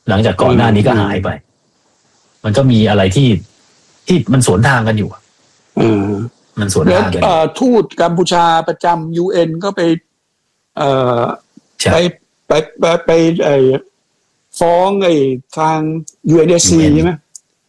หลังจากก่อนหน้านี้ก็หายไปมันก็มีอะไรที่มันสวนทางกันอยู่มันสวนทางกันทูตกัมพูชาประจำ UN ก็ไปฟ้องทาง UNSC ใช่ไหม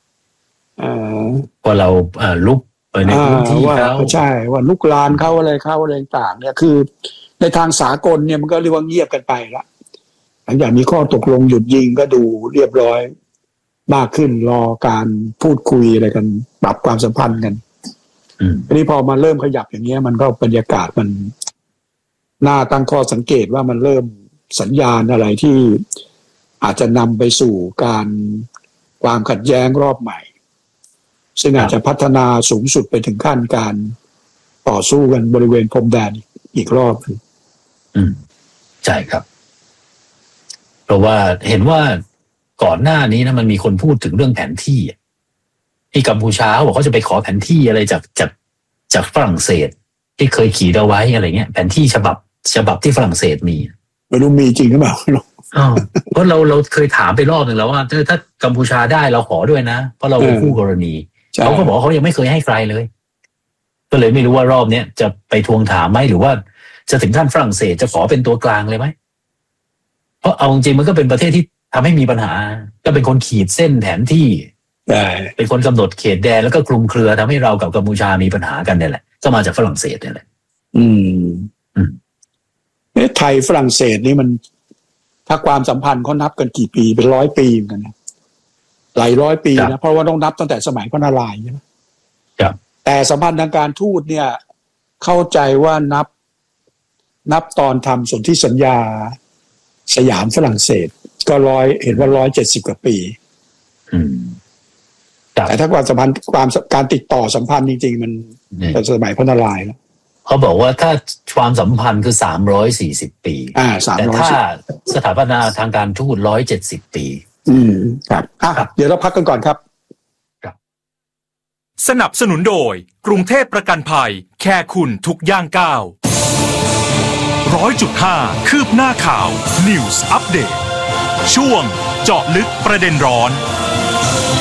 ว่าเราลุกไปในพื้นที่เขาใช่ว่าลุกลานเขาอะไรต่างเนี่ยคือในทางสากลเนี่ยมันก็เรียกว่าเงียบกันไปละหลังจากมีข้อตกลงหยุดยิงก็ดูเรียบร้อยมากขึ้นรอการพูดคุยอะไรกันปรับความสัมพันธ์กันทีนี้พอมาเริ่มขยับอย่างเงี้ยมันก็บรรยากาศมันน่าตั้งข้อสังเกตว่ามันเริ่มสัญญาณอะไรที่อาจจะนำไปสู่ความขัดแย้งรอบใหม่ซึ่งอาจจะพัฒนาสูงสุดไปถึงขั้นการต่อสู้กันบริเวณพรมแดนอีกรอบใช่ครับเพราะว่าเห็นว่าก่อนหน้านี้นะมันมีคนพูดถึงเรื่องแผนที่ที่กัมพูชาบอกเขาจะไปขอแผนที่อะไรจากฝรั่งเศสที่เคยขีดเอาไว้อะไรเงี้ยแผนที่ฉบับที่ฝรั่งเศสมีไม่รู้มีจริงหรือเปล่าเพราะเราเคยถามไปรอบหนึ่งแล้วว่าถ้ากัมพูชาได้เราขอด้วยนะเพราะเราเป็นคู่กรณีเขาก็บอกเขายังไม่เคยให้ใครเลยก็เลยไม่รู้ว่ารอบนี้จะไปทวงถามไหมหรือว่าจะถึงขั้นฝรั่งเศสจะขอเป็นตัวกลางเลยไหมเพราะเอาจริงมันก็เป็นประเทศที่ทำให้มีปัญหาก็เป็นคนขีดเส้นแผนที่เป็นคนกำหนดเขตแดนแล้วก็คลุมเครือทำให้เรากับกัมพูชามีปัญหากันเนี่ยแหละก็มาจากฝรั่งเศสเนี่ยแหละไทยฝรั่งเศสนี่มันถ้าความสัมพันธ์เขานับกันกี่ปีเป็น100 ปีเหมือนกันนะหลายร้อยปีนะเพราะว่าต้องนับตั้งแต่สมัยพระนารายณ์ใช่ไหมแต่สัมพันธ์ทางการทูตเนี่ยเข้าใจว่านับตอนทำสนธิสัญญาสยามฝรั่งเศสก็เห็นว่า170 กว่าปีแต่ถ้าความสัมพันธ์การติดต่อสัมพันธ์จริงๆมันเป็นสมัยพระนารายณ์แล้วเขาบอกว่าถ้าความสัมพันธ์คือ340 ปีแต่ถ้าสถาปนาทางการทูต170 ปีครับเดี๋ยวเราพักกันก่อนครับสนับสนุนโดยกรุงเทพประกันภัยแค่คุณทุกย่างก้าว 100.5 คืบหน้าข่าว News Update ช่วงเจาะลึกประเด็นร้อน